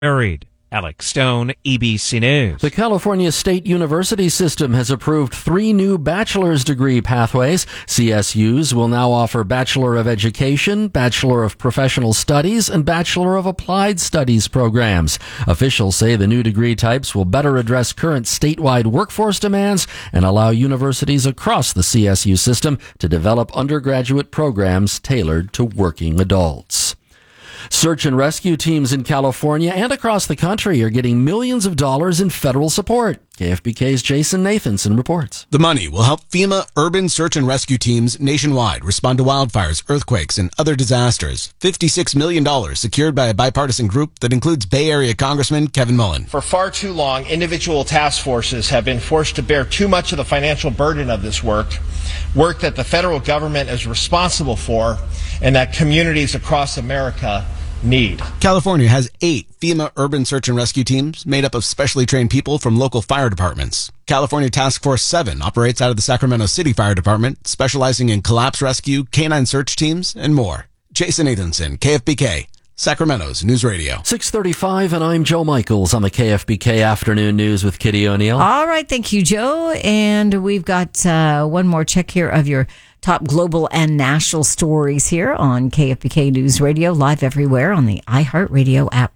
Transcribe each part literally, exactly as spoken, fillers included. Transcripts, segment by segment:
Buried. Alex Stone, E B C News. The California State University system has approved three new bachelor's degree pathways. C S Us will now offer Bachelor of Education, Bachelor of Professional Studies, and Bachelor of Applied Studies programs. Officials say the new degree types will better address current statewide workforce demands and allow universities across the C S U system to develop undergraduate programs tailored to working adults. Search and rescue teams in California and across the country are getting millions of dollars in federal support. K F B K's Jason Nathanson reports. The money will help FEMA urban search and rescue teams nationwide respond to wildfires, earthquakes, and other disasters. fifty-six million dollars secured by a bipartisan group that includes Bay Area Congressman Kevin Mullen. For far too long, individual task forces have been forced to bear too much of the financial burden of this work, work that the federal government is responsible for and that communities across America need. California has eight FEMA urban search and rescue teams made up of specially trained people from local fire departments. California Task Force seven operates out of the Sacramento City Fire Department, specializing in collapse rescue, canine search teams, and more. Jason Nathanson, K F B K, Sacramento's News Radio. six thirty-five, and I'm Joe Michaels on the K F B K Afternoon News with Kitty O'Neill. All right, thank you, Joe. And we've got uh, one more check here of your top global and national stories here on K F B K News Radio, live everywhere on the iHeartRadio app.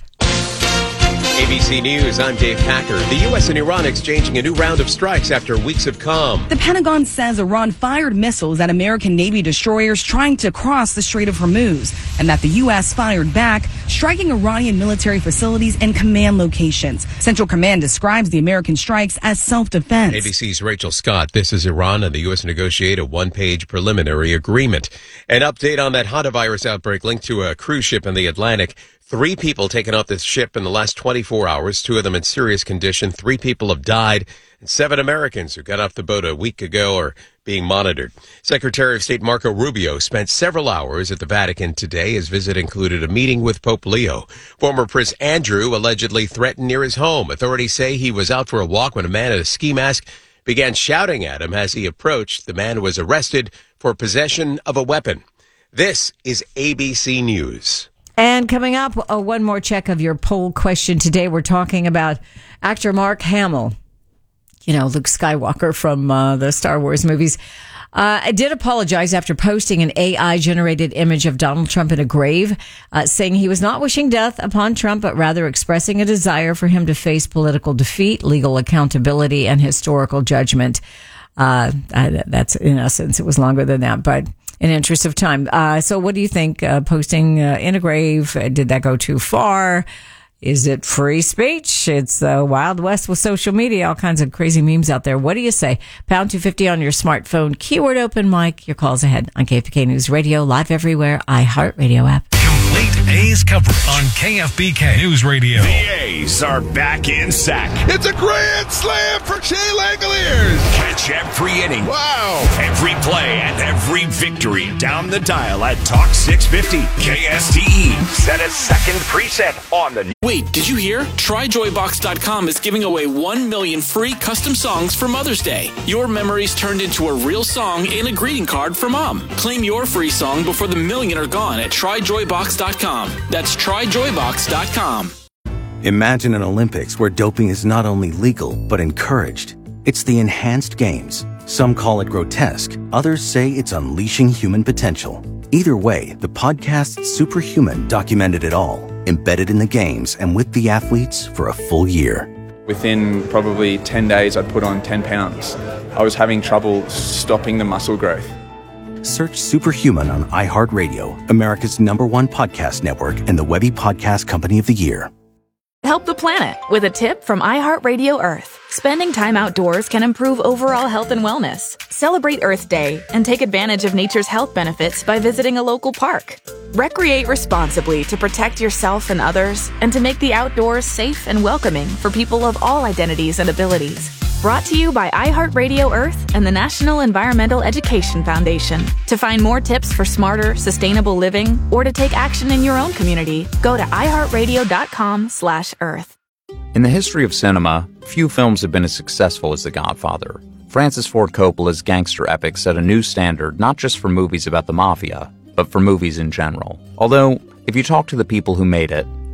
A B C News, I'm Dave Packer. The U S and Iran exchanging a new round of strikes after weeks of calm. The Pentagon says Iran fired missiles at American Navy destroyers trying to cross the Strait of Hormuz, and that the U S fired back, striking Iranian military facilities and command locations. Central Command describes the American strikes as self-defense. A B C's Rachel Scott. This is Iran and the U S negotiate a one-page preliminary agreement. An update on that hantavirus outbreak linked to a cruise ship in the Atlantic. Three people taken off this ship in the last twenty-four hours, two of them in serious condition. Three people have died, and seven Americans who got off the boat a week ago are being monitored. Secretary of State Marco Rubio spent several hours at the Vatican today. His visit included a meeting with Pope Leo. Former Prince Andrew allegedly threatened near his home. Authorities say he was out for a walk when a man in a ski mask began shouting at him as he approached. The man was arrested for possession of a weapon. This is A B C News. And coming up, uh, one more check of your poll question today. We're talking about actor Mark Hamill, you know, Luke Skywalker from uh, the Star Wars movies. Uh, I did apologize after posting an A I-generated image of Donald Trump in a grave, uh, saying he was not wishing death upon Trump, but rather expressing a desire for him to face political defeat, legal accountability, and historical judgment. Uh, that's, in essence, it was longer than that, but in interest of time. Uh, so what do you think? Uh, posting uh, in a grave, uh, did that go too far? Is it free speech? It's the uh, Wild West with social media, all kinds of crazy memes out there. What do you say? Pound two fifty on your smartphone, keyword open mic. Your calls ahead on K F B K News Radio, live everywhere, iHeartRadio app. Complete A's coverage on K F B K News Radio. The A's are back in sack. It's a grand slam for Shea Langoliers. Catch every inning. Wow. Every play and every victory down the dial at Talk six fifty. K S T E. Set a second preset on the... Wait, did you hear? Try Joy Box dot com is giving away one million free custom songs for Mother's Day. Your memories turned into a real song and a greeting card for Mom. Claim your free song before the million are gone at Try Joy Box dot com. That's Try Joy Box dot com. Imagine an Olympics where doping is not only legal, but encouraged. It's the Enhanced Games. Some call it grotesque. Others say it's unleashing human potential. Either way, the podcast Superhuman documented it all, embedded in the games and with the athletes for a full year. Within probably ten days, I'd put on ten pounds. I was having trouble stopping the muscle growth. Search Superhuman on iHeartRadio, America's number one podcast network and the Webby Podcast Company of the Year. Help the planet with a tip from iHeartRadio Earth. Spending time outdoors can improve overall health and wellness. Celebrate Earth Day and take advantage of nature's health benefits by visiting a local park. Recreate responsibly to protect yourself and others, and to make the outdoors safe and welcoming for people of all identities and abilities. Brought to you by iHeartRadio Earth and the National Environmental Education Foundation. To find more tips for smarter, sustainable living, or to take action in your own community, go to iHeartRadio.com slash Earth. In the history of cinema, few films have been as successful as The Godfather. Francis Ford Coppola's gangster epic set a new standard not just for movies about the mafia, but for movies in general. Although, if you talk to the people who made it,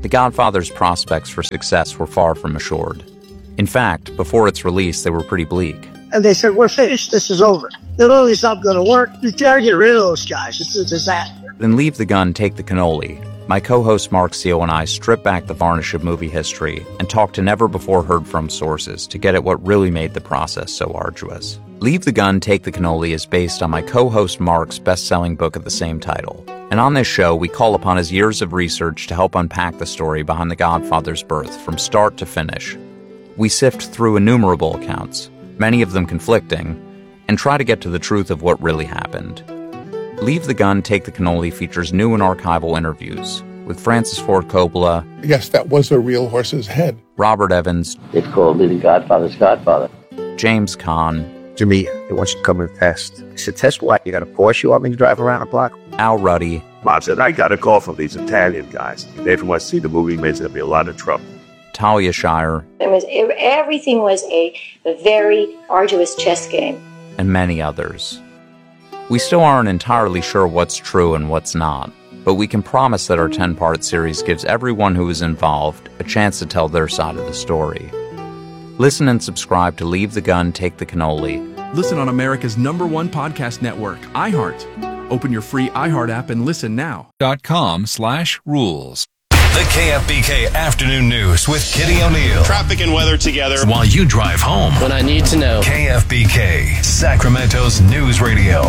The Godfather's prospects for success were far from assured. In fact, before its release, they were pretty bleak. And they said, we're finished, this is over. The movie's not going to work. You gotta get rid of those guys. It's a disaster. Then Leave the Gun, Take the Cannoli. My co-host Mark Seal and I strip back the varnish of movie history and talk to never-before-heard-from sources to get at what really made the process so arduous. Leave the Gun, Take the Cannoli is based on my co-host Mark's best-selling book of the same title. And on this show, we call upon his years of research to help unpack the story behind The Godfather's birth from start to finish. We sift through innumerable accounts, many of them conflicting, and try to get to the truth of what really happened. Leave the Gun, Take the Cannoli features new and archival interviews with Francis Ford Coppola. Yes, that was a real horse's head. Robert Evans. It's called me the Godfather's Godfather. James Caan. Jimmy, they want you to come and test. I said, test what? You got a Porsche you want me to drive around the block? Al Ruddy. Bob said, I got a call from these Italian guys. They didn't want to see the movie. There's going to be a lot of trouble. Talia Shire. It was, everything was a, a very arduous chess game. And many others. We still aren't entirely sure what's true and what's not, but we can promise that our ten-part series gives everyone who is involved a chance to tell their side of the story. Listen and subscribe to Leave the Gun, Take the Cannoli. Listen on America's number one podcast network, iHeart. Open your free iHeart app and listen now. Dot com slash rules. The K F B K Afternoon News with Kitty O'Neill. Traffic and weather together While you drive home. When I need to know. K F B K, Sacramento's news radio.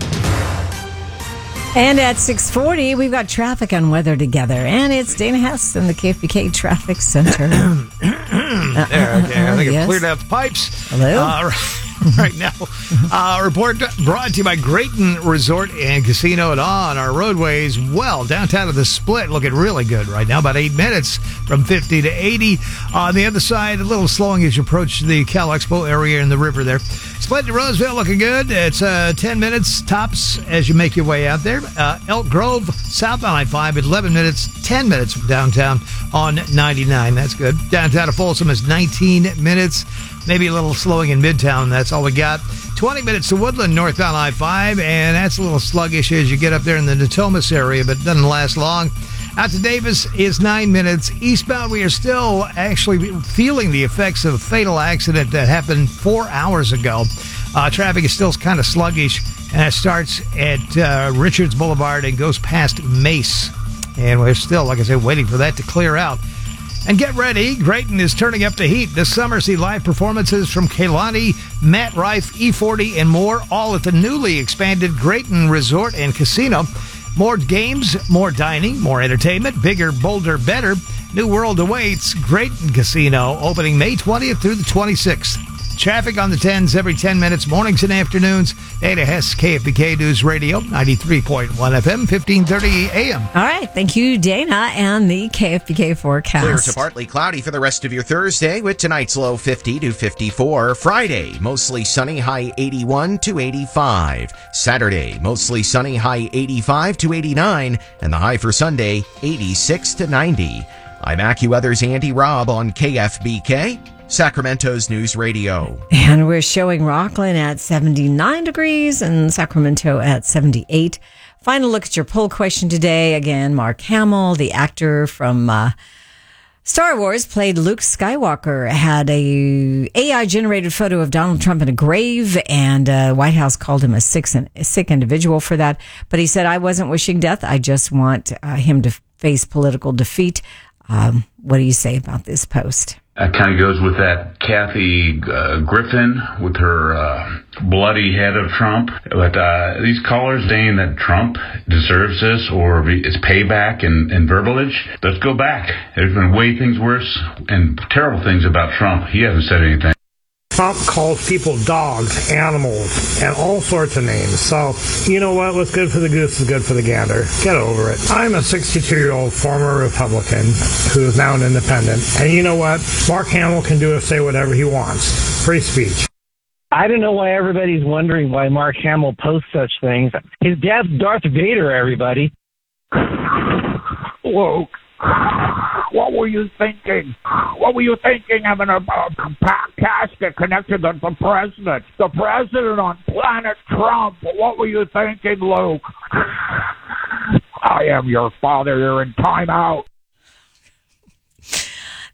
And at six forty, we've got traffic and weather together. And it's Dana Hess in the K F B K Traffic Center. there, okay. I think yes. I cleared out the pipes. Hello? Uh, right now. Uh, report brought to you by Grayton Resort and Casino and on our roadways. Well, downtown of the Split looking really good right now. About eight minutes from fifty to eighty. On the other side, a little slowing as you approach the Cal Expo area in the river there. Split to Roseville looking good. It's uh, ten minutes tops as you make your way out there. Uh, Elk Grove, south on I five at eleven minutes, ten minutes from downtown on ninety-nine. That's good. Downtown of Folsom is nineteen minutes. Maybe a little slowing in Midtown. That's all we got. twenty minutes to Woodland, northbound I five, and that's a little sluggish as you get up there in the Natomas area, but it doesn't last long. Out to Davis is nine minutes. Eastbound, we are still actually feeling the effects of a fatal accident that happened four hours ago. Uh, traffic is still kind of sluggish, and it starts at uh, Richards Boulevard and goes past Mace. And we're still, like I said, waiting for that to clear out. And get ready, Grayton is turning up the heat this summer. See live performances from Kehlani, Matt Rife, E forty, and more, all at the newly expanded Grayton Resort and Casino. More games, more dining, more entertainment, bigger, bolder, better. New world awaits. Grayton Casino, opening May twentieth through the twenty-sixth. Traffic on the tens every ten minutes, mornings and afternoons. Dana Hess, K F B K News Radio, ninety-three point one F M, fifteen thirty A M. All right. Thank you, Dana, and the K F B K forecast. Clear to partly cloudy for the rest of your Thursday with tonight's low fifty to fifty-four. Friday, mostly sunny, high eighty-one to eighty-five. Saturday, mostly sunny, high eighty-five to eighty-nine. And the high for Sunday, eighty-six to ninety. I'm AccuWeather's Andy Robb on K F B K, Sacramento's News Radio. And we're showing Rockland at seventy-nine degrees and Sacramento at seventy-eight. Final look at your poll question today. Again, Mark Hamill, the actor from uh, Star Wars, played Luke Skywalker, had a A I-generated photo of Donald Trump in a grave, and uh, White House called him a sick, a sick individual for that. But he said, I wasn't wishing death. I just want uh, him to face political defeat. Um, what do you say about this post? That kind of goes with that Kathy uh, Griffin with her uh, bloody head of Trump. But uh, these callers saying that Trump deserves this or it's payback and, and verbalage, let's go back. There's been way things worse and terrible things about Trump. He hasn't said anything. Trump calls people dogs, animals, and all sorts of names. So, you know what? What's good for the goose is good for the gander. Get over it. I'm a sixty-two-year-old former Republican who is now an independent. And you know what? Mark Hamill can do or say whatever he wants. Free speech. I don't know why everybody's wondering why Mark Hamill posts such things. His dad's Darth Vader, everybody. Luke, what were you thinking? What were you thinking having a, a casket connected to the president? The president on planet Trump. What were you thinking, Luke? I am your father. You're in timeout.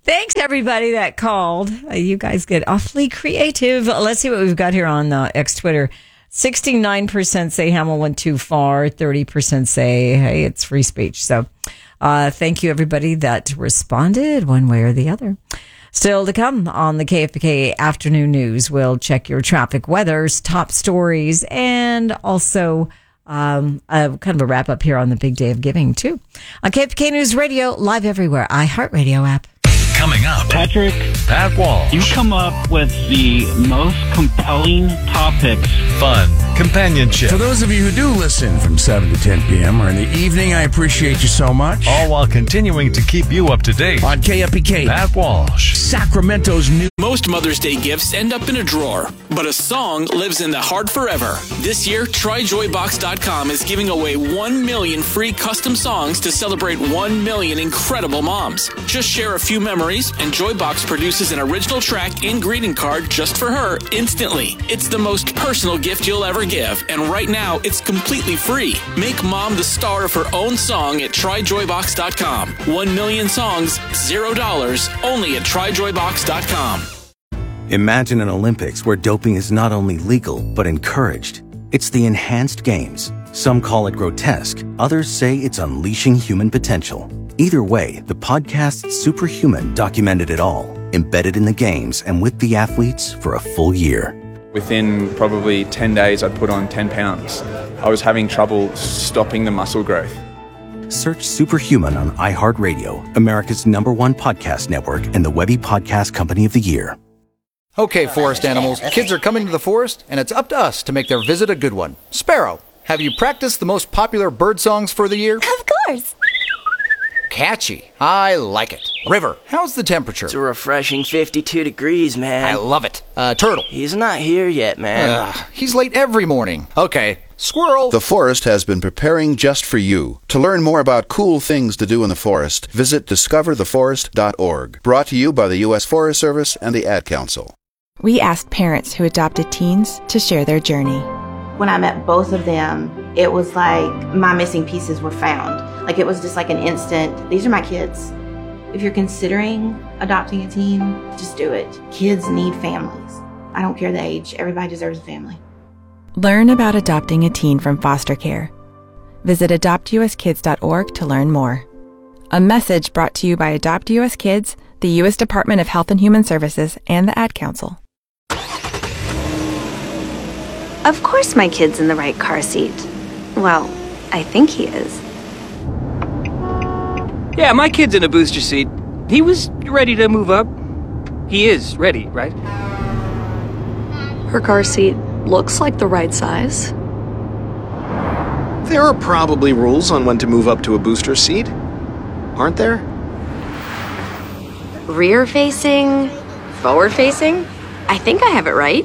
Thanks, everybody that called. Uh, you guys get awfully creative. Let's see what we've got here on uh, X Twitter. sixty-nine percent say Hamill went too far. thirty percent say, hey, it's free speech. So uh, thank you, everybody that responded one way or the other. Still to come on the K F B K Afternoon News, we'll check your traffic, weathers, top stories, and also um, a, kind of a wrap up here on the big day of giving, too. On K F B K News Radio, live everywhere, iHeartRadio app. Coming up, Patrick, Pat Walsh. You come up with the most compelling topics. Fun, companionship. For those of you who do listen from seven to ten p.m. or in the evening, I appreciate you so much. All while continuing to keep you up to date. On K F B K, Pat Walsh. Sacramento's new. Most Mother's Day gifts end up in a drawer, but a song lives in the heart forever. This year, Try Joy Box dot com is giving away one million free custom songs to celebrate one million incredible moms. Just share a few memories, and Joybox produces an original track and greeting card just for her instantly. It's the most personal gift you'll ever give, and right now it's completely free. Make mom the star of her own song at Try Joy Box dot com. One million songs, zero dollars, only at Try Joy Box dot com. Imagine an Olympics where doping is not only legal, but encouraged. It's the enhanced games. Some call it grotesque. Others say it's unleashing human potential. Either way, the podcast Superhuman documented it all, embedded in the games and with the athletes for a full year. Within probably ten days, I'd put on ten pounds. I was having trouble stopping the muscle growth. Search Superhuman on iHeartRadio, America's number one podcast network and the Webby Podcast Company of the Year. Okay, forest animals, kids are coming to the forest, and it's up to us to make their visit a good one. Sparrow, have you practiced the most popular bird songs for the year? Of course. Catchy. I like it. River, how's the temperature? It's a refreshing fifty-two degrees, man. I love it. Uh, Turtle. He's not here yet, man. Uh, he's late every morning. Okay. Squirrel. The forest has been preparing just for you. To learn more about cool things to do in the forest, visit discover the forest dot org. Brought to you by the U S Forest Service and the Ad Council. We asked parents who adopted teens to share their journey. When I met both of them, it was like my missing pieces were found. Like it was just like an instant, these are my kids. If you're considering adopting a teen, just do it. Kids need families. I don't care the age. Everybody deserves a family. Learn about adopting a teen from foster care. Visit adopt u s kids dot org to learn more. A message brought to you by Adopt U S Kids, the U S Department of Health and Human Services, and the Ad Council. Of course my kid's in the right car seat. Well, I think he is. Yeah, my kid's in a booster seat. He was ready to move up. He is ready, right? Her car seat looks like the right size. There are probably rules on when to move up to a booster seat, aren't there? Rear facing, forward facing? I think I have it right.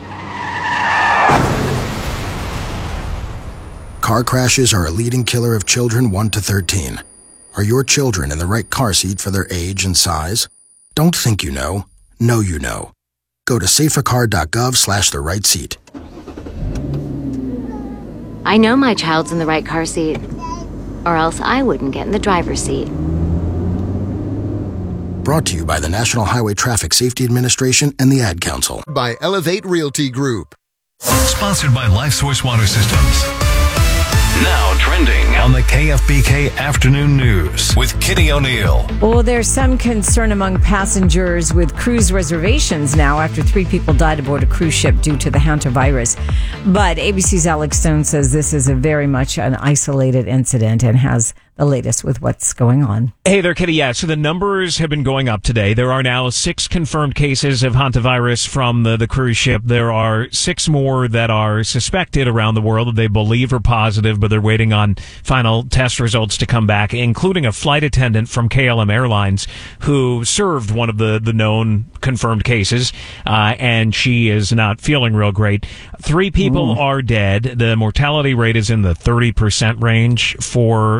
Car crashes are a leading killer of children one to thirteen. Are your children in the right car seat for their age and size? Don't think you know. Know you know. Go to safercar dot gov slash the right seat. I know my child's in the right car seat, or else I wouldn't get in the driver's seat. Brought to you by the National Highway Traffic Safety Administration and the Ad Council. By Elevate Realty Group. Sponsored by LifeSource Water Systems. Now trending on the K F B K Afternoon News with Kitty O'Neill. Well, there's some concern among passengers with cruise reservations now after three people died aboard a cruise ship due to the hantavirus. But A B C's Alex Stone says this is a very much an isolated incident and has the latest with what's going on. Hey there, Kitty. Yeah, so the numbers have been going up today. There are now six confirmed cases of hantavirus from the, the cruise ship. There are six more that are suspected around the world that they believe are positive, but they're waiting on final test results to come back, including a flight attendant from K L M Airlines who served one of the, the known confirmed cases, uh, and she is not feeling real great. Three people Ooh. are dead. The mortality rate is in the thirty percent range for this annual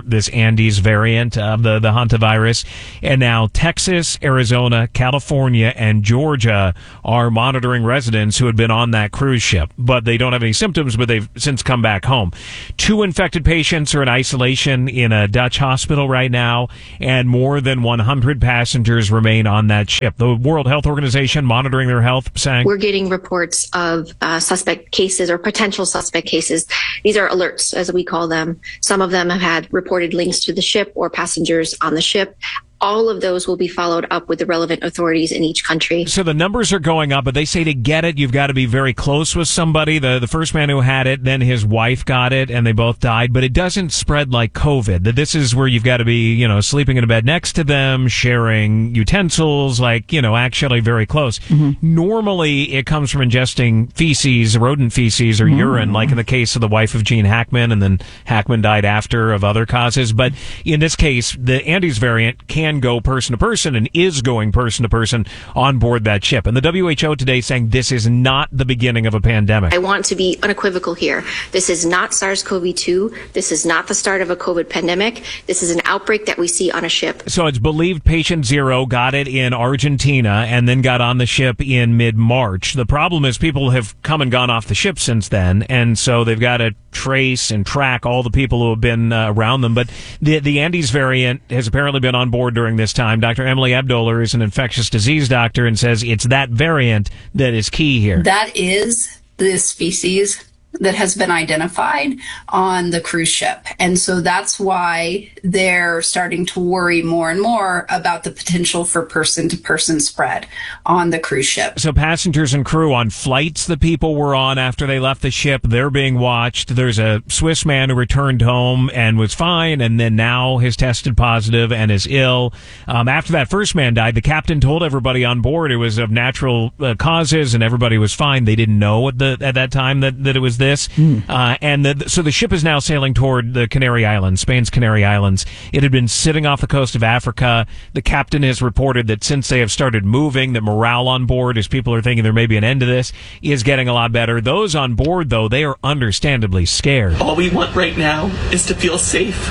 Andes variant of the, the hantavirus. And now Texas, Arizona, California, and Georgia are monitoring residents who had been on that cruise ship. But they don't have any symptoms, but they've since come back home. Two infected patients are in isolation in a Dutch hospital right now, and more than one hundred passengers remain on that ship. The World Health Organization monitoring their health, saying, we're getting reports of uh, suspect cases or potential suspect cases. These are alerts, as we call them. Some of them have had reported links to the ship or passengers on the ship. All of those will be followed up with the relevant authorities in each country. So the numbers are going up, but they say to get it, you've got to be very close with somebody. The the first man who had it, then his wife got it, and they both died. But it doesn't spread like COVID. That this is where you've got to be, you know, sleeping in a bed next to them, sharing utensils, like, you know, actually very close. Mm-hmm. Normally, it comes from ingesting feces, rodent feces, or mm-hmm. urine, like in the case of the wife of Gene Hackman, and then Hackman died after of other causes. But in this case, the Andes variant can go person to person and is going person to person on board that ship. And the W H O today saying this is not the beginning of a pandemic. I want to be unequivocal here. This is not SARS-C o V two. This is not the start of a COVID pandemic. This is an outbreak that we see on a ship. So it's believed patient zero got it in Argentina and then got on the ship in mid-March. The problem is people have come and gone off the ship since then, and so they've got to trace and track all the people who have been uh, around them. But the the Andes variant has apparently been on board during this time. Doctor Emily Abdoller is an infectious disease doctor and says it's that variant that is key here. That is the species that has been identified on the cruise ship. And so that's why they're starting to worry more and more about the potential for person-to-person spread on the cruise ship. So passengers and crew on flights the people were on after they left the ship, they're being watched. There's a Swiss man who returned home and was fine, and then now has tested positive and is ill. Um, after that first man died, the captain told everybody on board it was of natural uh, causes and everybody was fine. They didn't know at, the, at that time that, that it was this. Mm. Uh, and the, so the ship is now sailing toward the Canary Islands, Spain's Canary Islands. It had been sitting off the coast of Africa. The captain has reported that since they have started moving, the morale on board, as people are thinking there may be an end to this, is getting a lot better. Those on board, though, they are understandably scared. All we want right now is to feel safe,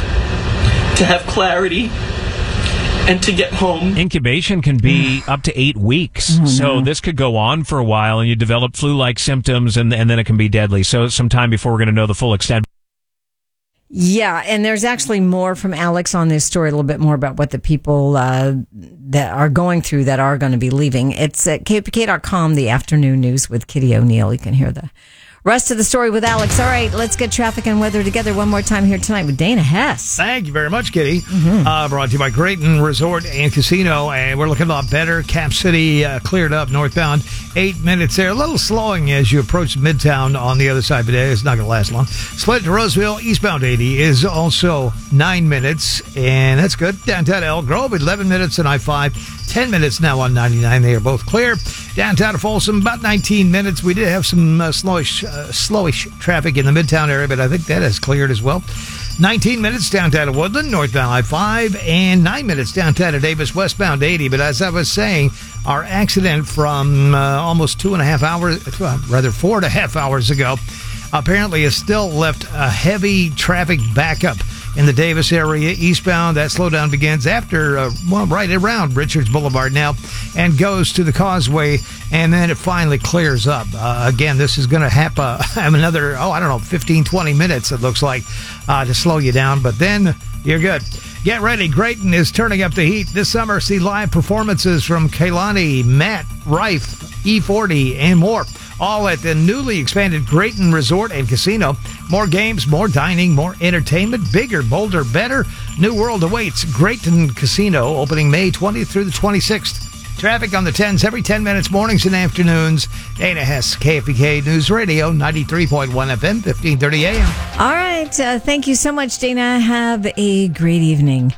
to have clarity, and to get home. Incubation can be up to eight weeks. Oh, so no. This could go on for a while, and you develop flu-like symptoms, and, and then it can be deadly. So some time before we're going to know the full extent. Yeah, and there's actually more from Alex on this story, a little bit more about what the people uh, that are going through that are going to be leaving. It's at K P K dot com, the afternoon news with Kitty O'Neill. You can hear the rest of the story with Alex. All right, let's get traffic and weather together one more time here tonight with Dana Hess. Thank you very much, Kitty. Mm-hmm. Uh, brought to you by Grayton Resort and Casino, and we're looking a lot better. Cap City uh, cleared up northbound. Eight minutes there. A little slowing as you approach Midtown on the other side, but it's not going to last long. Split to Roseville, eastbound eighty is also nine minutes, and that's good. Downtown Elk Grove, eleven minutes on I five. ten minutes now on ninety-nine. They are both clear. Downtown to Folsom, about nineteen minutes. We did have some uh, slowish, uh, slowish traffic in the Midtown area, but I think that has cleared as well. nineteen minutes downtown to Woodland, northbound I five, and nine minutes downtown to Davis, westbound eighty. But as I was saying, our accident from uh, almost two and a half hours, uh, rather four and a half hours ago, apparently has still left a heavy traffic backup in the Davis area eastbound. That slowdown begins after, uh, well, right around Richards Boulevard now and goes to the Causeway, and then it finally clears up. Uh, again, this is going to have, uh, have another, oh, I don't know, fifteen, twenty minutes, it looks like, uh, to slow you down, but then you're good. Get ready. Grayton is turning up the heat this summer. See live performances from Kehlani, Matt, Rife, E forty, and more. All at the newly expanded Grayton Resort and Casino. More games, more dining, more entertainment, bigger, bolder, better. New world awaits. Grayton Casino, opening May twentieth through the twenty-sixth. Traffic on the tens every ten minutes, mornings and afternoons. Dana Hess, K F B K News Radio, ninety-three point one F M, fifteen thirty A M. All right. Uh, thank you so much, Dana. Have a great evening.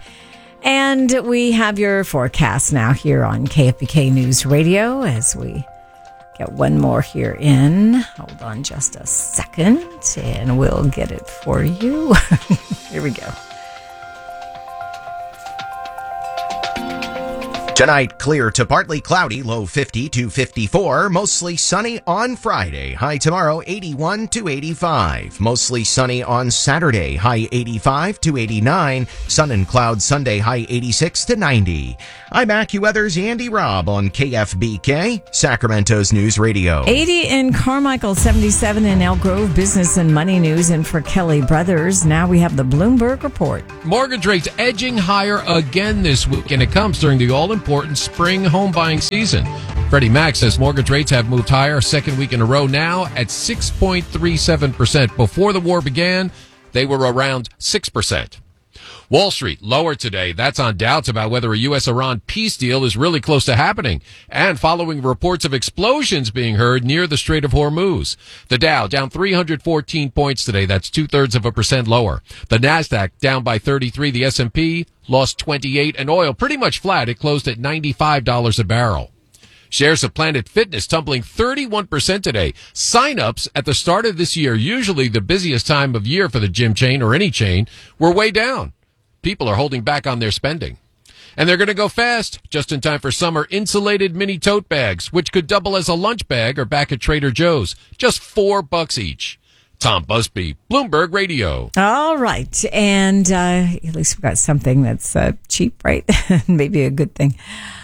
And we have your forecast now here on K F B K News Radio as we get one more here in. Hold on just a second and we'll get it for you. Here we go. Tonight, clear to partly cloudy, low fifty to fifty-four. Mostly sunny on Friday. High tomorrow, eighty-one to eighty-five. Mostly sunny on Saturday. High eighty-five to eighty-nine. Sun and clouds Sunday, high eighty-six to ninety. I'm AccuWeather's Andy Robb on K F B K, Sacramento's News Radio. eighty in Carmichael, seventy-seven in Elk Grove. Business and money news. And for Kelly Brothers, now we have the Bloomberg Report. Mortgage rates edging higher again this week, and it comes during the all-important spring home buying season. Freddie Mac says mortgage rates have moved higher second week in a row now at six point three seven percent. Before the war began, they were around six percent. Wall Street lower today. That's on doubts about whether a U S Iran peace deal is really close to happening, and following reports of explosions being heard near the Strait of Hormuz. The Dow down three hundred fourteen points today. That's two-thirds of a percent lower. The Nasdaq down by thirty-three. The S and P lost twenty-eight. And oil pretty much flat. It closed at ninety-five dollars a barrel. Shares of Planet Fitness tumbling thirty-one percent today. Sign-ups at the start of this year, usually the busiest time of year for the gym chain or any chain, were way down. People are holding back on their spending. And they're going to go fast, just in time for summer insulated mini tote bags, which could double as a lunch bag, or back at Trader Joe's. Just four bucks each. Tom Busby, Bloomberg Radio. All right. And uh, at least we've got something that's uh, cheap, right? Maybe a good thing.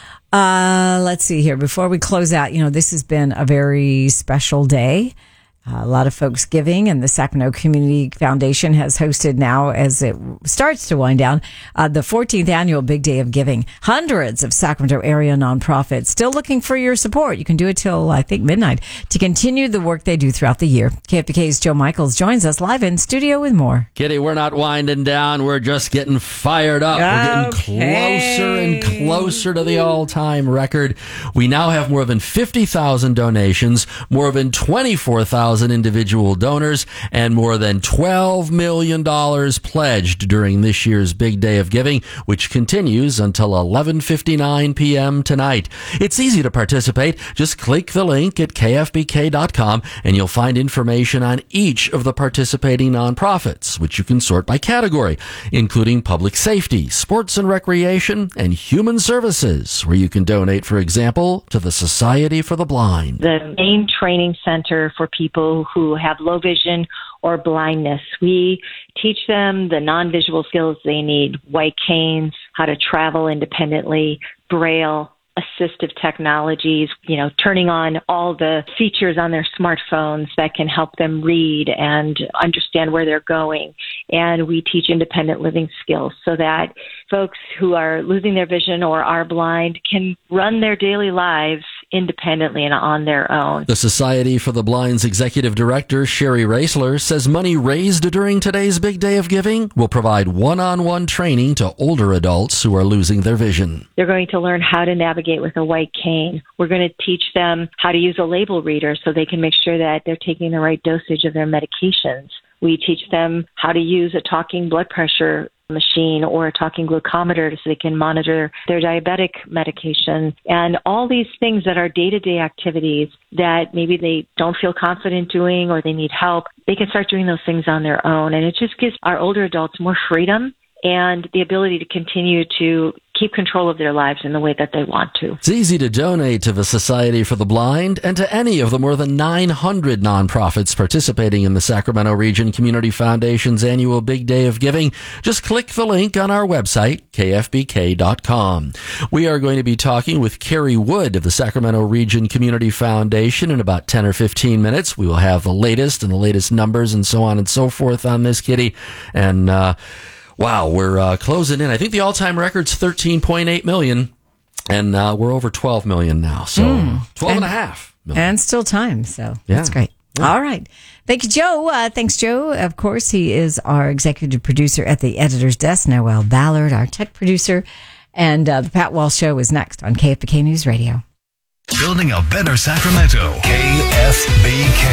Uh, let's see here. Before we close out, you know, this has been a very special day. Uh, a lot of folks giving, and the Sacramento Community Foundation has hosted now, as it starts to wind down, uh, the fourteenth annual Big Day of Giving. Hundreds of Sacramento area nonprofits still looking for your support. You can do it till, I think, midnight to continue the work they do throughout the year. K F B K's Joe Michaels joins us live in studio with more. Kitty, we're not winding down. We're just getting fired up. Okay. We're getting closer and closer to the all-time record. We now have more than fifty thousand donations, more than twenty-four thousand individual donors, and more than twelve million dollars pledged during this year's Big Day of Giving, which continues until eleven fifty-nine p.m. tonight. It's easy to participate. Just click the link at K F B K dot com and you'll find information on each of the participating nonprofits, which you can sort by category, including public safety, sports and recreation, and human services, where you can donate, for example, to the Society for the Blind. The main training center for people who have low vision or blindness. We teach them the non-visual skills they need: white canes, how to travel independently, Braille, assistive technologies, you know, turning on all the features on their smartphones that can help them read and understand where they're going. And we teach independent living skills so that folks who are losing their vision or are blind can run their daily lives independently and on their own. The Society for the Blind's executive director, Sherry Raisler, says money raised during today's Big Day of Giving will provide one-on-one training to older adults who are losing their vision. They're going to learn how to navigate with a white cane. We're going to teach them how to use a label reader so they can make sure that they're taking the right dosage of their medications. We teach them how to use a talking blood pressure machine or a talking glucometer so they can monitor their diabetic medication, and all these things that are day-to-day activities that maybe they don't feel confident doing or they need help. They can start doing those things on their own, and it just gives our older adults more freedom and the ability to continue to keep control of their lives in the way that they want to. It's easy to donate to the Society for the Blind and to any of the more than nine hundred nonprofits participating in the Sacramento Region Community Foundation's annual Big Day of Giving. Just click the link on our website, K F B K dot com. We are going to be talking with Carrie Wood of the Sacramento Region Community Foundation in about ten or fifteen minutes. We will have the latest and the latest numbers and so on and so forth on this, Kitty. And, uh, Wow, we're uh, closing in. I think the all-time record's thirteen point eight million, and uh, we're over twelve million now. So mm. twelve and, and a half million. And still time, so yeah. That's great. Yeah. All right. Thank you, Joe. Uh, thanks, Joe. Of course, he is our executive producer at the editor's desk, Noel Ballard, our tech producer. And uh, the Pat Walsh Show is next on K F B K News Radio. Building a better Sacramento. K F B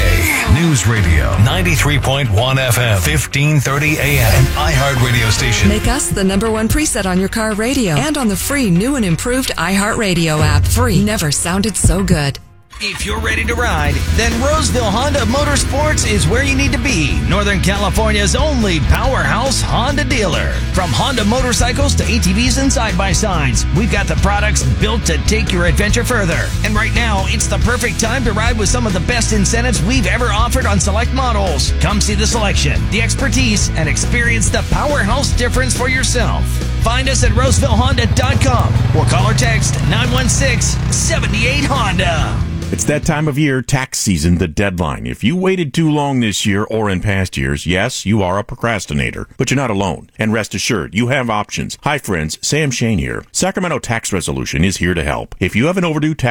K News Radio. ninety-three point one F M. fifteen thirty A M. An iHeart radio station. Make us the number one preset on your car radio and on the free new and improved iHeart Radio app. Free. Never sounded so good. If you're ready to ride, then Roseville Honda Motorsports is where you need to be. Northern California's only powerhouse Honda dealer. From Honda motorcycles to A T Vs and side-by-sides, we've got the products built to take your adventure further. And right now, it's the perfect time to ride with some of the best incentives we've ever offered on select models. Come see the selection, the expertise, and experience the powerhouse difference for yourself. Find us at roseville honda dot com or call or text nine one six, seven eight Honda. It's that time of year, tax season, the deadline. If you waited too long this year or in past years, yes, you are a procrastinator, but you're not alone. And rest assured, you have options. Hi friends, Sam Shane here. Sacramento Tax Resolution is here to help. If you have an overdue tax